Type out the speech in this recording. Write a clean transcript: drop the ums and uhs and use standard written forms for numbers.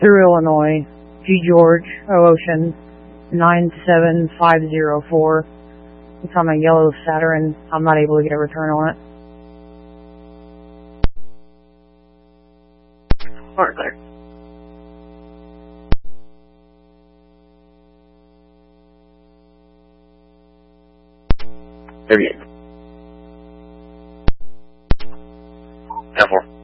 through Illinois, G. George, O Ocean, 97504. It's on my yellow Saturn. I'm not able to get a return on it. Alright, clear. There you go. 10-4.